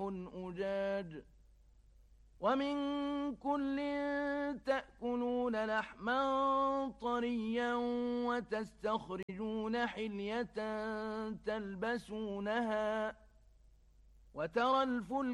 أجاج ومن كل تأكلون لحما طريا وتستخرجون حلية تلبسونها وترى الفلك